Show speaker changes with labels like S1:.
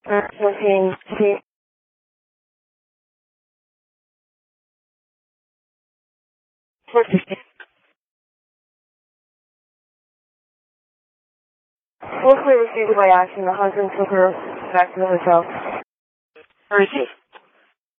S1: 14, see. Hopefully received by action. The husband took her back to the hotel.
S2: Receive.